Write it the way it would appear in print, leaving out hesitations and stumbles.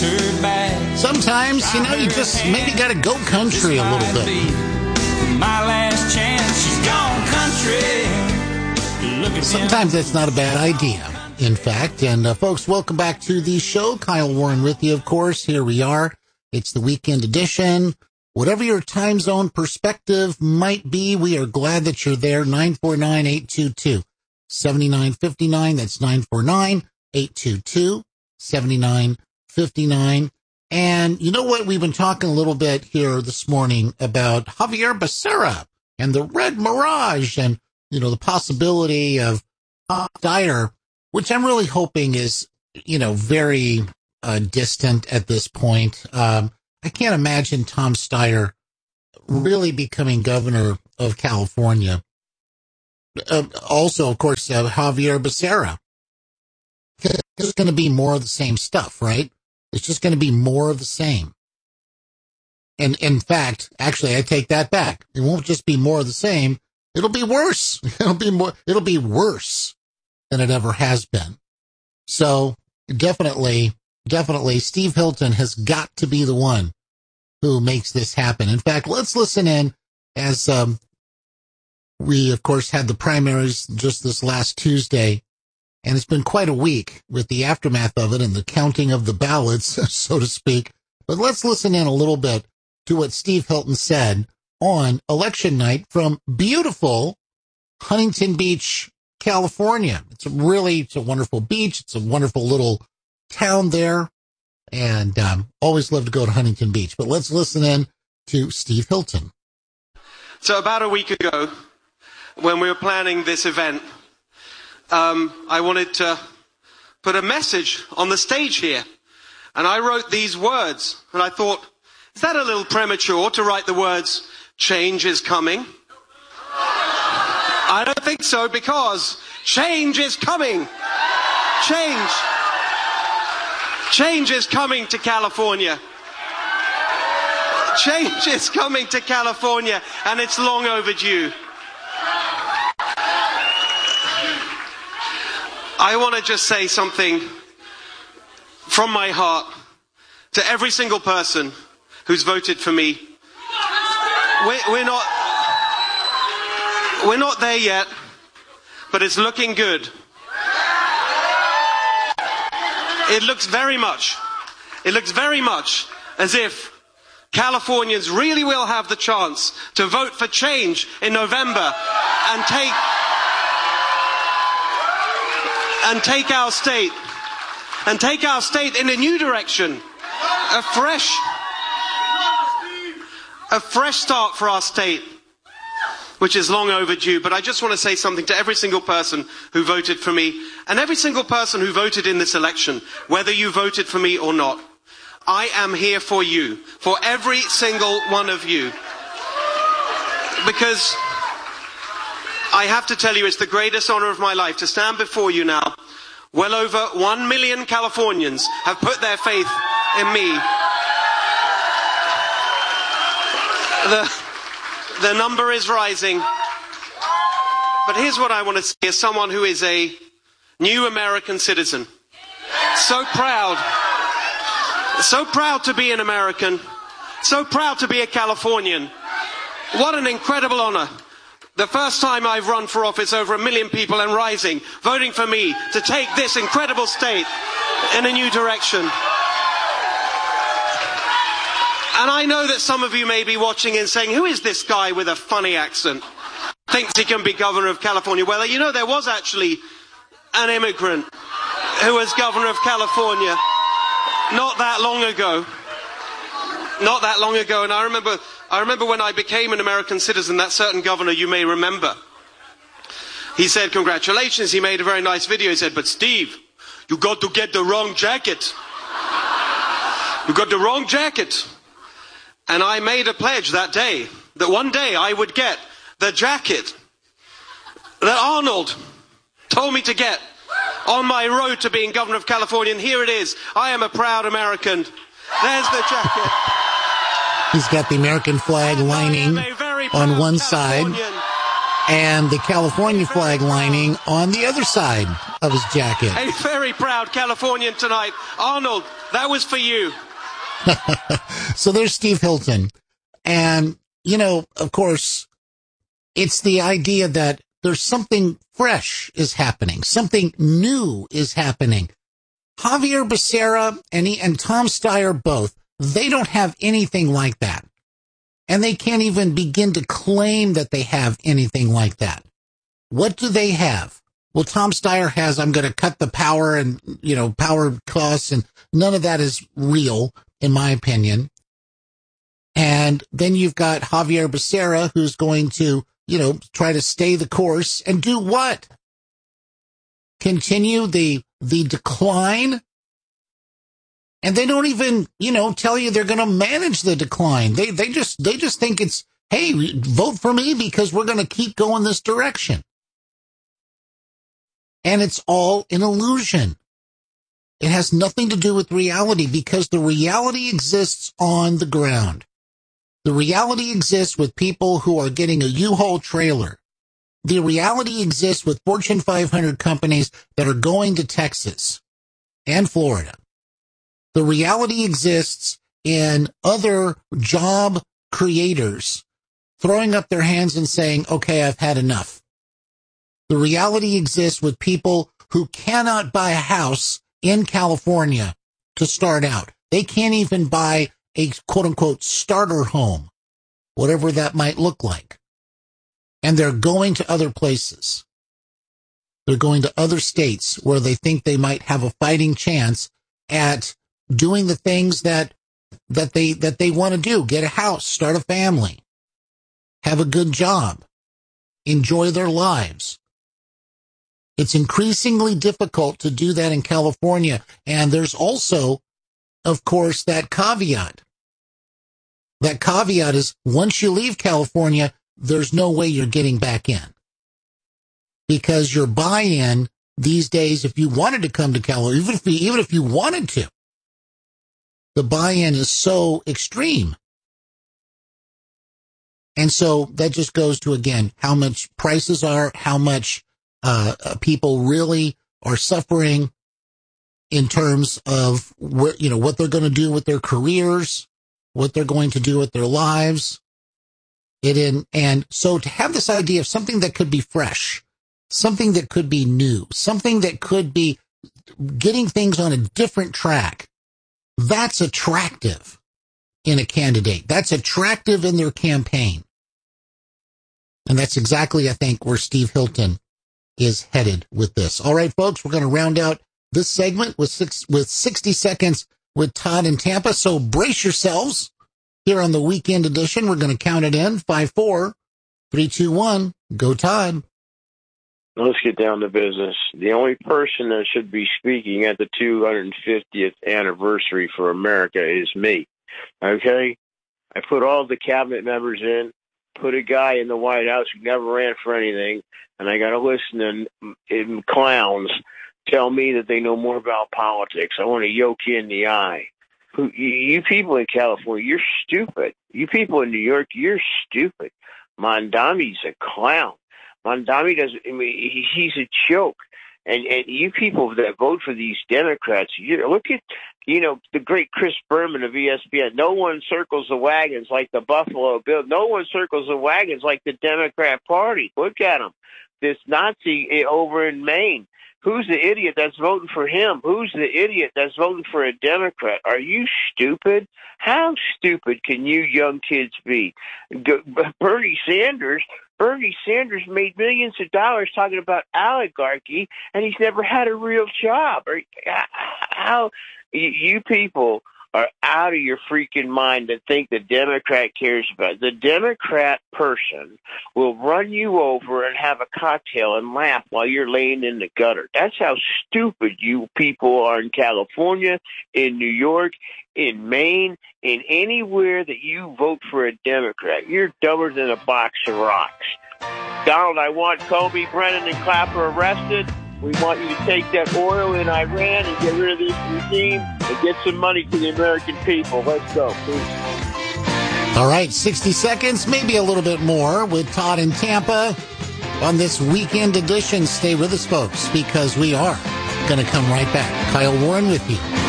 her back. Sometimes, you just maybe got to go country a little bit. My last chance, she's gone country. Look at Sometimes that's not a bad idea, in fact. And folks, welcome back to the show. Kyle Warren with you, of course. Here we are. It's the weekend edition. Whatever your time zone perspective might be, we are glad that you're there. 949-822-7959. That's 949-822-7959. And you know what? We've been talking a little bit here this morning about Javier Becerra and the Red Mirage and, the possibility of Tom Steyer, which I'm really hoping is, very distant at this point. I can't imagine Tom Steyer really becoming governor of California. Also, of course, Javier Becerra. It's going to be more of the same stuff, right? It's just going to be more of the same. And in fact, actually, I take that back. It won't just be more of the same. It'll be worse. It'll be worse than it ever has been. So definitely, Steve Hilton has got to be the one who makes this happen. In fact, let's listen in as, we of course had the primaries just this last Tuesday. And it's been quite a week with the aftermath of it and the counting of the ballots, so to speak. But let's listen in a little bit to what Steve Hilton said on election night from beautiful Huntington Beach, California. It's a wonderful beach. It's a wonderful little town there. And always love to go to Huntington Beach. But let's listen in to Steve Hilton. So about a week ago, when we were planning this event, I wanted to put a message on the stage here. And I wrote these words. And I thought, is that a little premature to write the words, change is coming? I don't think so, because change is coming. Change is coming to California. Change is coming to California, and it's long overdue. I want to just say something from my heart to every single person who's voted for me. We're not there yet, but it's looking good. It looks very much as if Californians really will have the chance to vote for change in November and take our state in a new direction, a fresh start for our state, which is long overdue. But I just want to say something to every single person who voted for me, and every single person who voted in this election, whether you voted for me or not. I am here for you, for every single one of you, because I have to tell you, it's the greatest honor of my life to stand before you now. Well over 1 million Californians have put their faith in me. The number is rising. But here's what I want to say as someone who is a new American citizen. So proud to be an American. So proud to be a Californian. What an incredible honor. The first time I've run for office, over 1 million people and rising, voting for me to take this incredible state in a new direction. And I know that some of you may be watching and saying, who is this guy with a funny accent? Thinks he can be governor of California. Well, there was actually an immigrant who was governor of California not that long ago. And I remember when I became an American citizen, that certain governor you may remember, he said, congratulations. He made a very nice video. He said, but Steve, you got to get the wrong jacket. You got the wrong jacket. And I made a pledge that day that one day I would get the jacket that Arnold told me to get on my road to being governor of California. And here it is. I am a proud American. There's the jacket. He's got the American flag lining on one side and the California flag lining on the other side. of his jacket. A very proud Californian tonight. Arnold, that was for you. So there's Steve Hilton. And, you know, of course, it's the idea that there's something fresh is happening. Something new is happening. Xavier Becerra and Tom Steyer both, they don't have anything like that. And they can't even begin to claim that they have anything like that. What do they have? Well, Tom Steyer has, I'm going to cut the power and, you know, power costs, and none of that is real, in my opinion. And then you've got Xavier Becerra, who's going to, you know, try to stay the course and do what? Continue the decline? And they don't even, you know, tell you they're going to manage the decline. They just think it's, hey, vote for me because we're going to keep going this direction. And it's all an illusion. It has nothing to do with reality because the reality exists on the ground. The reality exists with people who are getting a U-Haul trailer. The reality exists with Fortune 500 companies that are going to Texas and Florida. The reality exists in other job creators throwing up their hands and saying, okay, I've had enough. The reality exists with people who cannot buy a house in California to start out. They can't even buy a quote-unquote starter home, whatever that might look like. And they're going to other places. They're going to other states where they think they might have a fighting chance at doing the things that they want to do. Get a house, start a family, have a good job, enjoy their lives. It's increasingly difficult to do that in California. And there's also, of course, that caveat. That caveat is once you leave California, there's no way you're getting back in. Because your buy-in these days, if you wanted to come to California, even if you wanted to, the buy-in is so extreme. And so that just goes to, again, how much prices are, how much people really are suffering in terms of what they're going to do with their careers, what they're going to do with their lives. And so to have this idea of something that could be fresh, something that could be new, something that could be getting things on a different track, that's attractive in a candidate. That's attractive in their campaign. And that's exactly, I think, where Steve Hilton is headed with this. All right, folks, we're going to round out this segment with 60 seconds with Todd in Tampa. So brace yourselves here on the weekend edition. We're going to count it in. 5, 4, 3, 2, 1. Go, Todd. Let's get down to business. The only person that should be speaking at the 250th anniversary for America is me. Okay? I put all the cabinet members in, put a guy in the White House who never ran for anything, and I got to listen to clowns tell me that they know more about politics. I want to yoke you in the eye. You people in California, you're stupid. You people in New York, you're stupid. Mondami's a clown. Mondami he's a joke. And you people that vote for these Democrats, look at, the great Chris Berman of ESPN. No one circles the wagons like the Buffalo Bill. No one circles the wagons like the Democrat Party. Look at him. This Nazi over in Maine. Who's the idiot that's voting for him? Who's the idiot that's voting for a Democrat? Are you stupid? How stupid can you young kids be? Bernie Sanders made millions of dollars talking about oligarchy, and he's never had a real job. How you people are out of your freaking mind to think the Democrat cares about it. The Democrat person will run you over and have a cocktail and laugh while you're laying in the gutter. That's how stupid you people are in California, in New York, in Maine, in anywhere that you vote for a Democrat. You're dumber than a box of rocks. Donald, I want Comey, Brennan, and Clapper arrested. We want you to take that oil in Iran and get rid of this regime and get some money to the American people. Let's go, please. All right, 60 seconds, maybe a little bit more with Todd in Tampa. on this weekend edition. Stay with us, folks, because we are going to come right back. Kyle Warren with you